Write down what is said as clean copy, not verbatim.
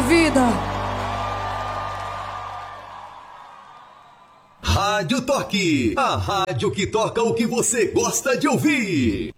vida. Rádio Toque, a rádio que toca o que você gosta de ouvir.